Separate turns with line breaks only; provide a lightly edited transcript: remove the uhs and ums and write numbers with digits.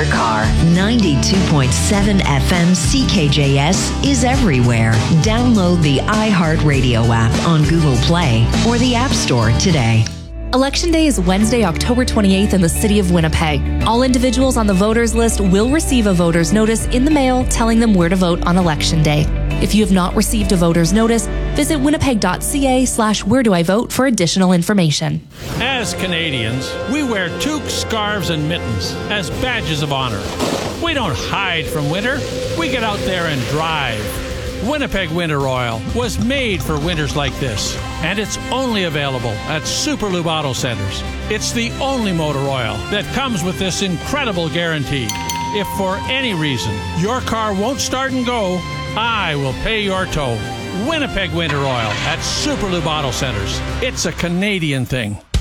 your car. 92.7 FM CKJS is everywhere. Download the iHeartRadio app on Google Play or the App Store today.
Election Day is Wednesday, October 28th in the city of Winnipeg. All individuals on the voters list will receive a voter's notice in the mail telling them where to vote on Election Day. If you have not received a voter's notice, visit winnipeg.ca/where-do-I-vote for additional information.
As Canadians, we wear toques, scarves, and mittens as badges of honor. We don't hide from winter. We get out there and drive. Winnipeg Winter Oil was made for winters like this, and it's only available at Super Lube Auto Centers. It's the only motor oil that comes with this incredible guarantee. If for any reason your car won't start and go, I will pay your tow. Winnipeg Winter Oil at Super Lube Auto Centers. It's a Canadian thing.